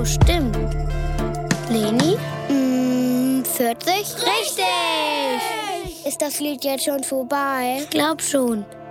so, stimmt. Leni? 40? Richtig! Ist das Lied jetzt schon vorbei? Glaub schon.